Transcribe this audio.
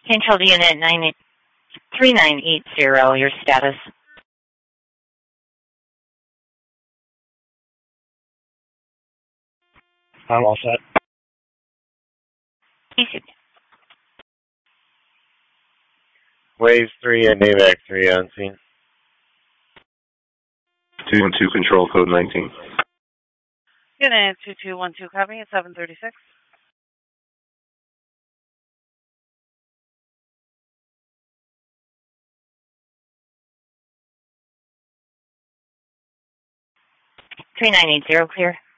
Control to unit 3980, your status. I'm all set. Easy. Waves 3 and NAVAC 3 on scene. 212 control code 19. Unit 2212 copy at 736. Three 3980 clear.